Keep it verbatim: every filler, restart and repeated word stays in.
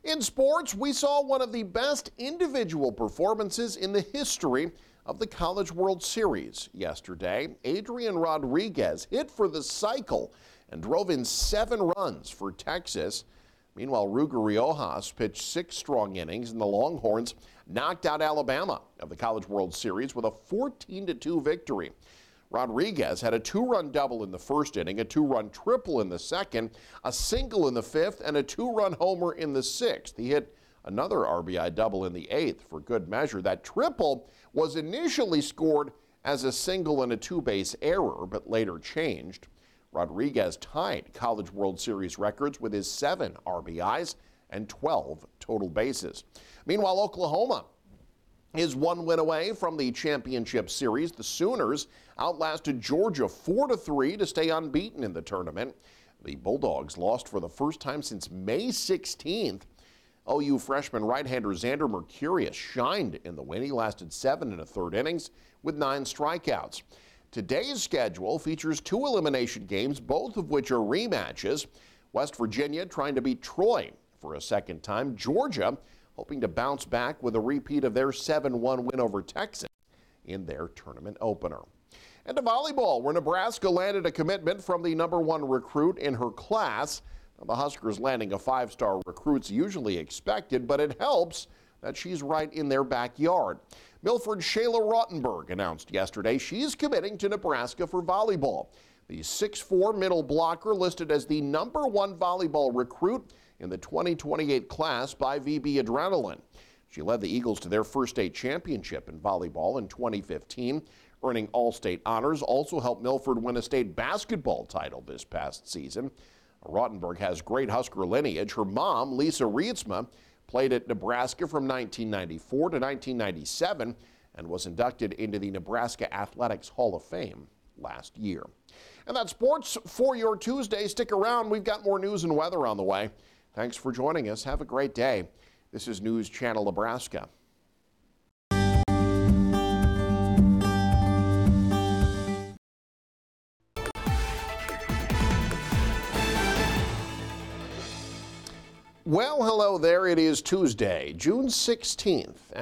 In sports, we saw one of the best individual performances in the history of the College World Series yesterday. Adrian Rodriguez hit for the cycle and drove in seven runs for Texas. Meanwhile, Ruger Riojas pitched six strong innings, and the Longhorns knocked out Alabama of the College World Series with a fourteen to two victory. Rodriguez had a two-run double in the first inning, a two-run triple in the second, a single in the fifth, and a two-run homer in the sixth. He hit another R B I double in the eighth for good measure. That triple was initially scored as a single and a two-base error, but later changed. Rodriguez tied College World Series records with his seven R B Is and twelve total bases. Meanwhile, Oklahoma is one win away from the championship series. The Sooners outlasted Georgia four to three to stay unbeaten in the tournament. The Bulldogs lost for the first time since May sixteenth. O U freshman right-hander Xander Mercurius shined in the win. He lasted seven and a third innings with nine strikeouts. Today's schedule features two elimination games, both of which are rematches. West Virginia trying to beat Troy for a second time. Georgia hoping to bounce back with a repeat of their seven one win over Texas in their tournament opener. And to volleyball, where Nebraska landed a commitment from the number one recruit in her class. Now, the Huskers landing a five-star recruit's usually expected, but it helps that she's right in their backyard. Milford's Shayla Rottenberg announced yesterday she's committing to Nebraska for volleyball. The six foot four middle blocker listed as the number one volleyball recruit in the twenty twenty-eight class by V B Adrenaline. She led the Eagles to their first state championship in volleyball in twenty fifteen, earning all-state honors. Also helped Milford win a state basketball title this past season. Rottenberg has great Husker lineage. Her mom, Lisa Rietsma, played at Nebraska from nineteen ninety-four to nineteen ninety-seven and was inducted into the Nebraska Athletics Hall of Fame last year. And that's sports for your Tuesday. Stick around. We've got more news and weather on the way. Thanks for joining us. Have a great day. This is News Channel Nebraska. Well, hello there. It is Tuesday, June sixteenth.